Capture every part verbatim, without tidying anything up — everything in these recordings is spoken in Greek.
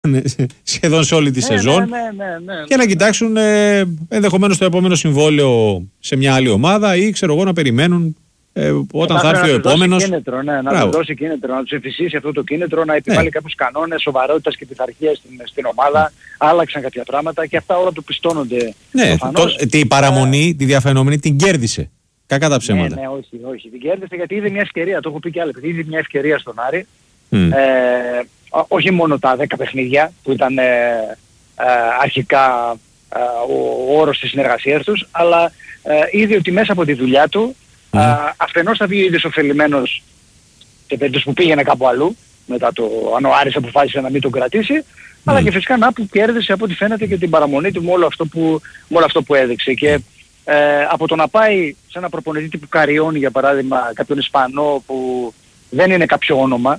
σχεδόν σε όλη τη ναι, σεζόν ναι, ναι, ναι, ναι, και να κοιτάξουν ε, ενδεχομένως το επόμενο συμβόλαιο σε μια άλλη ομάδα ή ξέρω εγώ να περιμένουν ε, όταν θα έρθει ο επόμενος. Κίνητρο, ναι, να του δώσει κίνητρο, να τους εμφυσίσει αυτό το κίνητρο, να επιβάλλει ναι. κάποιους κανόνες σοβαρότητας και πειθαρχίας στην, στην ομάδα. Mm. Άλλαξαν κάποια πράγματα και αυτά όλα του πιστώνονται. Ναι, το, τη παραμονή, ε, τη διαφαινόμενη την κέρδισε. Κακά τα ψέματα. Ναι, ναι, όχι, όχι. Την κέρδισε γιατί είδε μια ευκαιρία. Το έχω πει και άλλα. Είδε μια ευκαιρία στον Άρη. Mm. Ε, όχι μόνο τα δέκα παιχνίδια που ήταν ε, ε, αρχικά ε, ο όρος της συνεργασίας τους, αλλά ε, είδε ότι μέσα από τη δουλειά του mm. ε, αφενός θα βγει ο ίδιος ωφελημένος σε περίπτωση που πήγαινε κάπου αλλού, μετά το αν ο Άρης αποφάσισε να μην τον κρατήσει, mm. αλλά και φυσικά να που κέρδισε από ό,τι φαίνεται και την παραμονή του με όλο αυτό που, με όλο αυτό που έδειξε. Και ε, από το να πάει σε ένα προπονητή τύπου Καριώνη για παράδειγμα, κάποιον Ισπανό που δεν είναι κάποιο όνομα,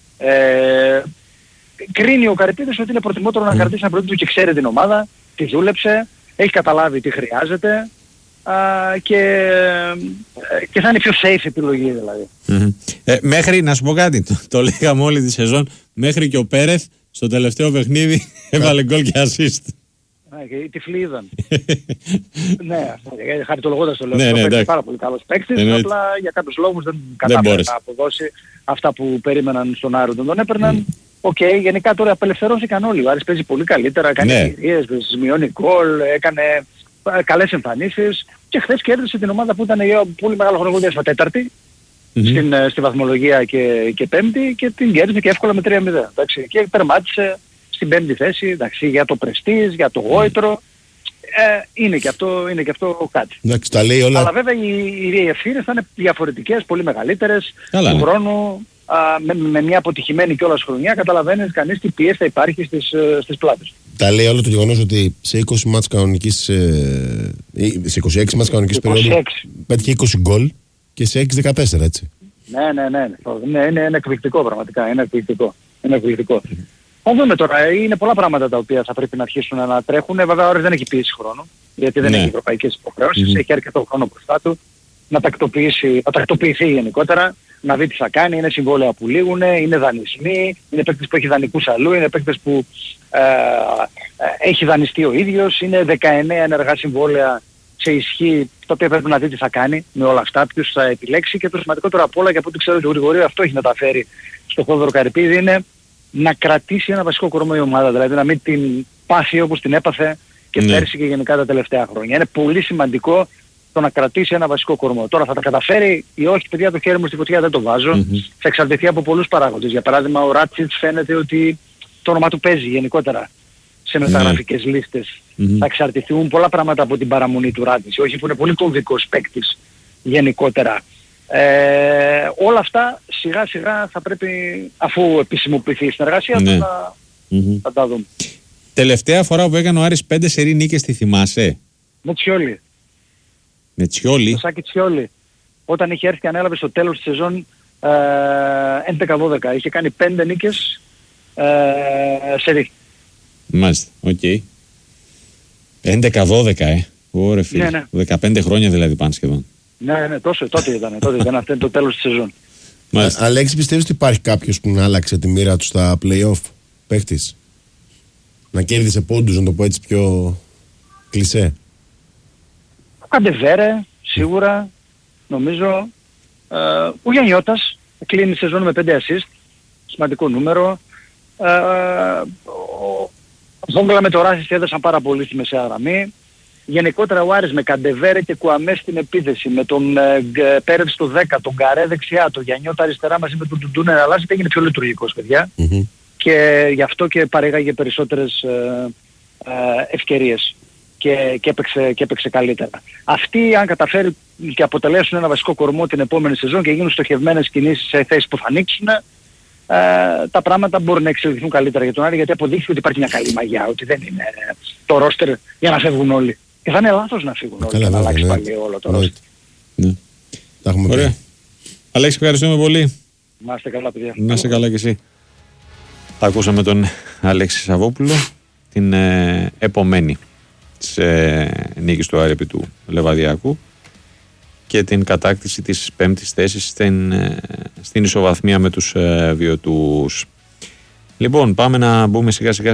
ε, κρίνει ο Καρυπίδης ότι είναι προτιμότερο να κρατήσει ένα πρώτο του και ξέρει την ομάδα, τη δούλεψε, έχει καταλάβει τι χρειάζεται α, και, και θα είναι πιο safe επιλογή δηλαδή. Mm-hmm. Ε, μέχρι, να σου πω κάτι, το, το λέγαμε όλη τη σεζόν, μέχρι και ο Πέρεθ στο τελευταίο παιχνίδι έβαλε γκολ και assist. Ναι, και οι τυφλοί είδαν. Ναι, χαριτολογώντας το λέω. Ναι, ναι, είναι πάρα πολύ καλός παίκτης, ναι, απλά για κάποιους λόγους δεν κατάφερε να αποδώσει αυτά που περίμεναν στον Άρη όταν τον έπαιρναν. Mm. Οκ, okay, γενικά τώρα απελευθερώθηκαν όλοι. Ο Άρης παίζει πολύ καλύτερα, κάνει ναι. ευκαιρίες, μειώνει γκολ, έκανε καλές εμφανίσεις και χθες κέρδισε την ομάδα που ήταν για πολύ μεγάλο χρονικό διάστημα τέταρτη mm-hmm. στην, στη βαθμολογία και, και πέμπτη και την κέρδισε και εύκολα με τρία μηδέν. Και τερμάτισε στην πέμπτη θέση, εντάξει, για το πρεστίζ, για το γόητρο. Ε, είναι, και αυτό, είναι και αυτό κάτι. Εντάξει, τα λέει όλα. Αλλά βέβαια οι, οι ευθύνες θα είναι διαφορετικές, πολύ μεγαλύτερες Καλά, του ναι. χρόνου. Α, με, με μια αποτυχημένη κιόλας χρονιά καταλαβαίνεις κανείς τι πίεση θα υπάρχει στις, στις πλάτες. Τα λέει όλο το γεγονός ότι σε είκοσι μάτς κανονικής, ε, σε είκοσι έξι μάτς κανονικής περίοδου πέτυχε είκοσι γκολ και σε έξι δεκατέσσερα, έτσι. Ναι, ναι, ναι, ναι, είναι, είναι εκπληκτικό πραγματικά, είναι εκπληκτικό. Είναι εκπληκτικό. Θα δούμε τώρα, είναι πολλά πράγματα τα οποία θα πρέπει να αρχίσουν να τρέχουν. Βέβαια ο Άρης δεν έχει πίεση χρόνο, γιατί δεν ναι. έχει ευρωπαϊκές υποχρεώσεις, mm-hmm. έχει αρκετό χρόνο μπροστά του να τακτοποιήσει, να τακτοποιηθεί γενικότερα, να δει τι θα κάνει, είναι συμβόλαια που λήγουν, είναι δανεισμοί, είναι παίκτες που έχει δανεικούς αλλού, είναι παίκτες που ε, ε, έχει δανειστεί ο ίδιος, είναι δεκαεννέα ενεργά συμβόλαια σε ισχύ, τα οποία πρέπει να δει τι θα κάνει με όλα αυτά, ποιους θα επιλέξει και το σημαντικότερο απ' όλα, και από ό,τι ξέρω το Γρηγορείο αυτό έχει μεταφέρει στο Θόδωρο Καρυπίδη, είναι να κρατήσει ένα βασικό κορμό η ομάδα, δηλαδή να μην την πάθει όπως την έπαθε και ναι. πέρσι και γενικά τα τελευταία χρόνια. Είναι πολύ σημαντικό το να κρατήσει ένα βασικό κορμό. Τώρα θα τα καταφέρει ή όχι, παιδιά, το χέρι μου στη φωτιά δεν το βάζω. Mm-hmm. Θα εξαρτηθεί από πολλούς παράγοντες. Για παράδειγμα, ο Ράτσιτς φαίνεται ότι το όνομα του παίζει γενικότερα σε μεταγραφικές mm-hmm. λίστες. Mm-hmm. Θα εξαρτηθούν πολλά πράγματα από την παραμονή του Ράτσιτς. Όχι που είναι πολύ κομβικός παίκτης γενικότερα. Ε, όλα αυτά σιγά σιγά θα πρέπει, αφού επισημοποιηθεί η συνεργασία, ναι. θα, mm-hmm. θα τα δούμε. Τελευταία φορά που έκανε ο Άρης πέντε σερί νίκες, τη θυμάσαι? Με Τσιόλι. Με Τσιόλι. Το Σάκη Τσιόλι. Όταν είχε έρθει και ανέλαβε στο τέλος της σεζόν ε, έντεκα δώδεκα. Είχε κάνει πέντε νίκες ε, σερί. Μάλιστα, οκ. Okay. έντεκα δώδεκα, ε. Ωραία φίλε. Ναι, ναι. δεκαπέντε χρόνια δηλαδή πάνε σχεδόν. Ναι, ναι, τόσο, τότε ήταν, τότε ήταν, αυτό είναι το τέλος της σεζόν. Μάλιστα. Αλέξη, πιστεύεις ότι υπάρχει κάποιος που να άλλαξε τη μοίρα του στα play-off, παίχτης? Να κέρδισε πόντους, να το πω έτσι πιο κλισέ. Καντεβέρε, σίγουρα, νομίζω. Ε, ο Γιαννιώτας κλείνει τη σεζόν με πέντε assist, σημαντικό νούμερο. Ε, ο Ζόγκολα με το Ράσις έδωσαν πάρα πολύ στη μεσαία γραμμή. Γενικότερα ο Άρης με Καντεβέρε και Κουαμέ στην επίθεση, με τον ε, Πέρετ στο δέκα, τον Καρέ δεξιά, τον Γιαννιώτα αριστερά μαζί με τον Τουντούνε να αλλάζει, έγινε πιο λειτουργικός, παιδιά. Mm-hmm. Και γι' αυτό και παρήγαγε περισσότερες ε, ε, ευκαιρίες και, και, έπαιξε, και έπαιξε καλύτερα. Αυτοί αν καταφέρει και αποτελέσουν ένα βασικό κορμό την επόμενη σεζόν και γίνουν στοχευμένες κινήσεις σε θέσεις που θα ανοίξουν, ε, τα πράγματα μπορούν να εξελιχθούν καλύτερα για τον Άρη, γιατί αποδείχθηκε ότι υπάρχει μια καλή μαγιά, ότι δεν είναι ε, το ρόστερ για να φεύγουν όλοι. Και θα είναι λάθος να φύγουν όλοι και να αλλάξει ναι. πάλι όλο το ρόστερ. Ναι. Τα έχουμε Ωραία. Πει. Αλέξη, ευχαριστούμε πολύ. Να είστε καλά, παιδιά. Να είστε καλά κι εσύ. Θα ακούσαμε τον Αλέξη Σαββόπουλο, την ε, επομένη της ε, νίκης του Άρη επί του Λεβαδιακού και την κατάκτηση της πέμπτης θέσης στην, ε, στην ισοβαθμία με τους ε, βιωτούς. Λοιπόν, πάμε να μπούμε σιγά σιγά